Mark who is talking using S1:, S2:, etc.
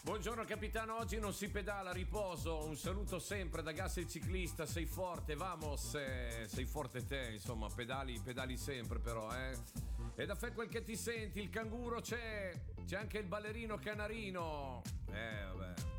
S1: Buongiorno capitano, oggi non si pedala, riposo. Un saluto sempre da Gas il ciclista, sei forte, vamos, sei forte te, insomma, pedali sempre però, E da fe quel che ti senti, il canguro c'è anche il ballerino canarino. Vabbè.